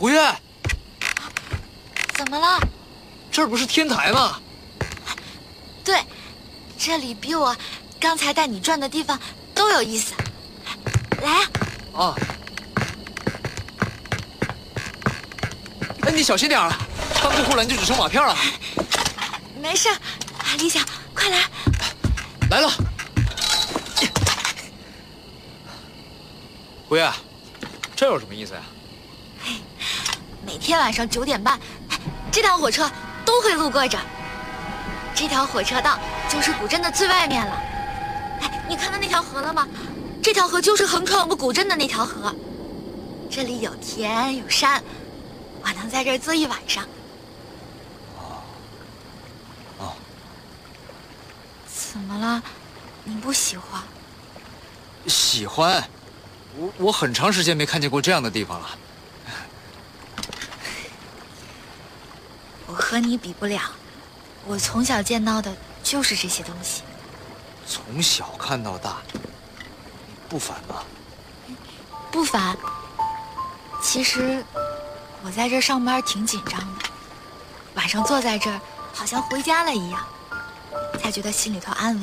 胡月， 怎么了？ 这儿不是天台吗？ 对，这里比我刚才带你转的地方都有意思。来啊！ 啊！哎，你小心点啊！翻过护栏就只剩瓦片了。 没事，李想，快来！ 来了。胡月，这有什么意思呀？ 每天晚上9点半，这趟火车都会路过这儿。这条火车道就是古镇的最外面了。哎，你看到那条河了吗？这条河就是横穿我们古镇的那条河。这里有田有山，我能在这儿坐一晚上。 哦。 怎么了？你不喜欢？ 喜欢。我很长时间没看见过这样的地方了。 我和你比不了，我从小见到的就是这些东西。 从小看到大，你不烦吗？ 不烦。其实我在这儿上班挺紧张的，晚上坐在这儿好像回家了一样，才觉得心里头安稳。